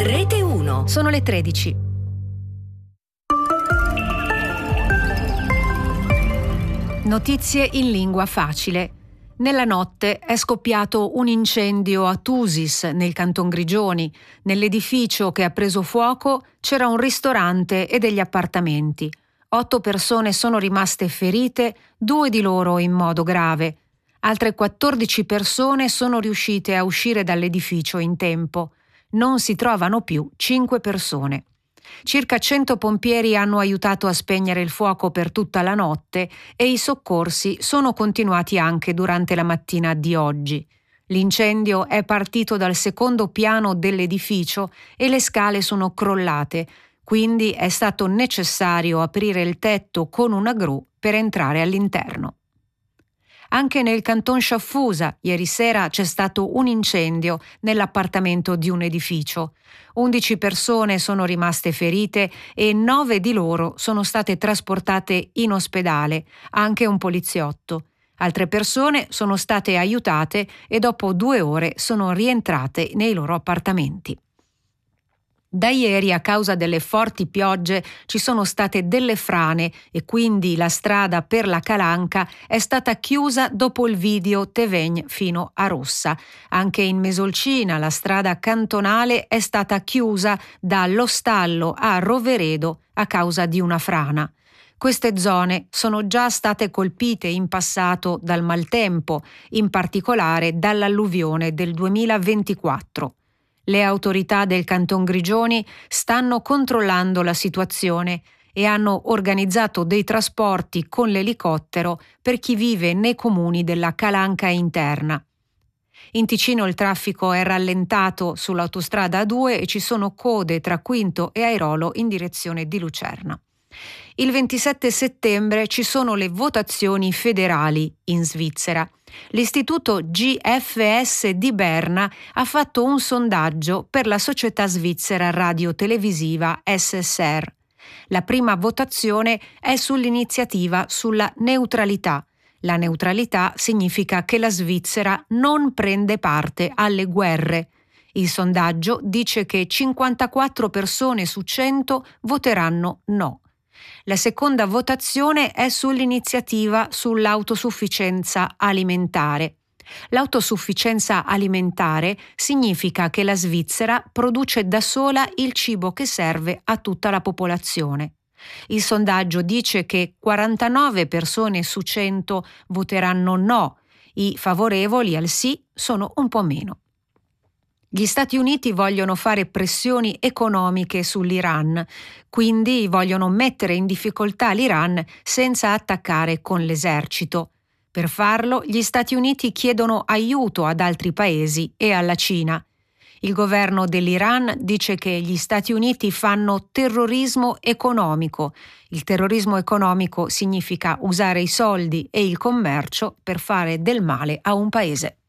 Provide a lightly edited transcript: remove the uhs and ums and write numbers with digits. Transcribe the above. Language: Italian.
Rete 1. Sono le 13. Notizie in lingua facile. Nella notte è scoppiato un incendio a Thusis, nel Canton Grigioni. Nell'edificio che ha preso fuoco c'era un ristorante e degli appartamenti. 8 persone sono rimaste ferite, 2 di loro in modo grave. Altre 14 persone sono riuscite a uscire dall'edificio in tempo. Non si trovano più 5 persone. Circa 100 pompieri hanno aiutato a spegnere il fuoco per tutta la notte e i soccorsi sono continuati anche durante la mattina di oggi. L'incendio è partito dal secondo piano dell'edificio e le scale sono crollate, quindi è stato necessario aprire il tetto con una gru per entrare all'interno. Anche nel Canton Sciaffusa ieri sera c'è stato un incendio nell'appartamento di un edificio. 11 persone sono rimaste ferite e 9 di loro sono state trasportate in ospedale, anche un poliziotto. Altre persone sono state aiutate e dopo 2 ore sono rientrate nei loro appartamenti. Da ieri, a causa delle forti piogge, ci sono state delle frane e quindi la strada per la Calanca è stata chiusa dopo il video Tevegn fino a Rossa. Anche in Mesolcina la strada cantonale è stata chiusa dallo Stallo a Roveredo a causa di una frana. Queste zone sono già state colpite in passato dal maltempo, in particolare dall'alluvione del 2024. Le autorità del Canton Grigioni stanno controllando la situazione e hanno organizzato dei trasporti con l'elicottero per chi vive nei comuni della Calanca interna. In Ticino il traffico è rallentato sull'autostrada A2 e ci sono code tra Quinto e Airolo in direzione di Lucerna. Il 27 settembre ci sono le votazioni federali in Svizzera. L'istituto GFS di Berna ha fatto un sondaggio per la società svizzera radiotelevisiva SSR. La prima votazione è sull'iniziativa sulla neutralità. La neutralità significa che la Svizzera non prende parte alle guerre. Il sondaggio dice che 54 persone su 100 voteranno no. La seconda votazione è sull'iniziativa sull'autosufficienza alimentare. L'autosufficienza alimentare significa che la Svizzera produce da sola il cibo che serve a tutta la popolazione. Il sondaggio dice che 49 persone su 100 voteranno no, i favorevoli al sì sono un po' meno. Gli Stati Uniti vogliono fare pressioni economiche sull'Iran, quindi vogliono mettere in difficoltà l'Iran senza attaccare con l'esercito. Per farlo, gli Stati Uniti chiedono aiuto ad altri paesi e alla Cina. Il governo dell'Iran dice che gli Stati Uniti fanno terrorismo economico. Il terrorismo economico significa usare i soldi e il commercio per fare del male a un paese.